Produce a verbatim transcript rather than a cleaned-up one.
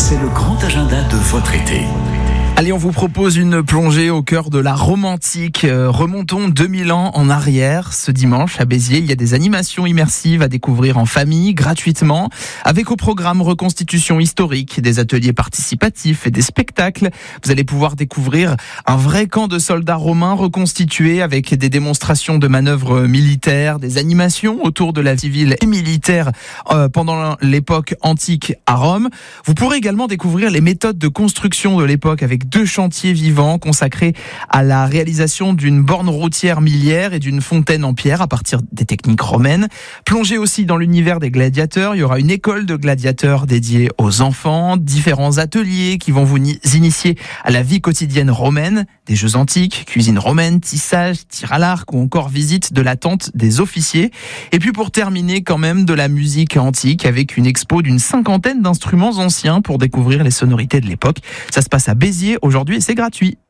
c'est le grand agenda de votre été. Allez, on vous propose une plongée au cœur de la Rome antique. Euh, remontons deux mille ans en arrière. Ce dimanche, à Béziers, il y a des animations immersives à découvrir en famille, gratuitement, avec au programme reconstitution historique, des ateliers participatifs et des spectacles. Vous allez pouvoir découvrir un vrai camp de soldats romains reconstitué avec des démonstrations de manœuvres militaires, des animations autour de la vie civile et militaire euh, pendant l'époque antique à Rome. Vous pourrez également découvrir les méthodes de construction de l'époque avec deux chantiers vivants consacrés à la réalisation d'une borne routière miliaire et d'une fontaine en pierre à partir des techniques romaines. Plongez aussi dans l'univers des gladiateurs. Il y aura une école de gladiateurs dédiée aux enfants, différents ateliers qui vont vous initier à la vie quotidienne romaine, des jeux antiques, cuisine romaine, tissage, tir à l'arc ou encore visite de la tente des officiers. Et puis pour terminer quand même de la musique antique avec une expo d'une cinquantaine d'instruments anciens pour découvrir les sonorités de l'époque. Ça se passe à Béziers aujourd'hui et c'est gratuit.